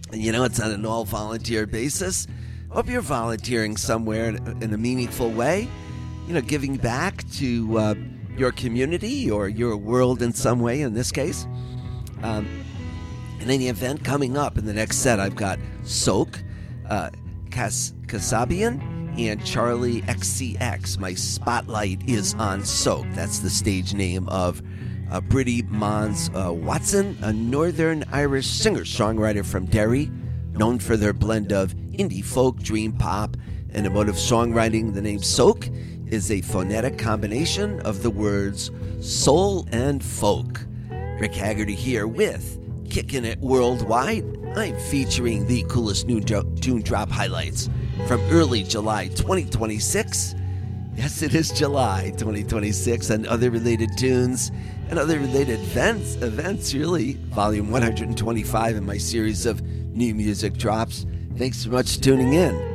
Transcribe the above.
It's on an all-volunteer basis. Hope you're volunteering somewhere in a meaningful way, giving back to your community or your world in some way in this case. In any event, coming up in the next set, I've got Soak, Kasabian, and Charlie XCX. My spotlight is on Soak. That's the stage name of Bridie Mons Watson, a Northern Irish singer-songwriter from Derry, known for their blend of indie folk, dream pop, and emotive songwriting. The name Soak is a phonetic combination of the words soul and folk. Rick Haggerty here with Kickin' It Worldwide. I'm featuring the coolest new tune drop highlights from early July 2026. Yes, it is July 2026, and other related tunes and other related events really. Volume 125 in my series of new music drops. Thanks so much for tuning in.